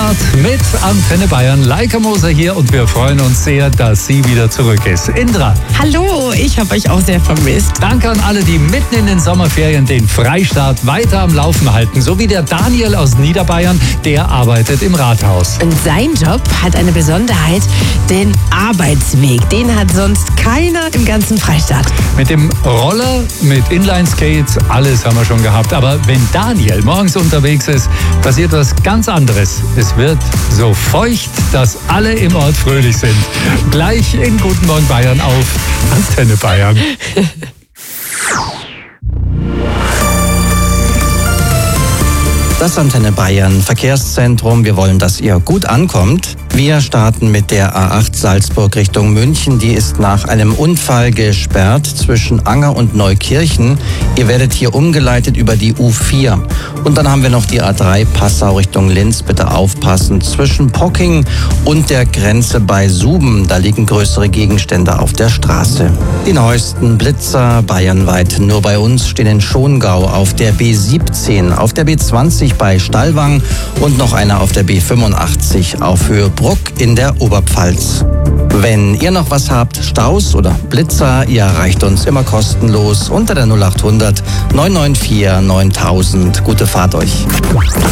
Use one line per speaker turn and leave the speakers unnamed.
Freistart mit Antenne Bayern. Leica Moser hier und wir freuen uns sehr, dass sie wieder zurück ist. Indra.
Hallo, ich habe euch auch sehr vermisst.
Danke an alle, die mitten in den Sommerferien den Freistaat weiter am Laufen halten. So wie der Daniel aus Niederbayern, der arbeitet im Rathaus.
Und sein Job hat eine Besonderheit, den Arbeitsweg. Den hat sonst keiner im ganzen Freistaat.
Mit dem Roller, mit Inline-Skates, alles haben wir schon gehabt. Aber wenn Daniel morgens unterwegs ist, passiert was ganz anderes. Es wird so feucht, dass alle im Ort fröhlich sind. Gleich in Guten Morgen Bayern auf Antenne Bayern.
Das Antenne Bayern Verkehrszentrum. Wir wollen, dass ihr gut ankommt. Wir starten mit der A8 Salzburg Richtung München. Die ist nach einem Unfall gesperrt zwischen Anger und Neukirchen. Ihr werdet hier umgeleitet über die U4. Und dann haben wir noch die A3 Passau Richtung Linz. Bitte aufpassen. Zwischen Pocking und der Grenze bei Suben. Da liegen größere Gegenstände auf der Straße. Die neuesten Blitzer bayernweit nur bei uns stehen in Schongau auf der B17, auf der B20 bei Stallwang und noch einer auf der B85 auf Höhe Bruck in der Oberpfalz. Wenn ihr noch was habt, Staus oder Blitzer, ihr erreicht uns immer kostenlos unter der 0800 994 9000. Gute Fahrt euch.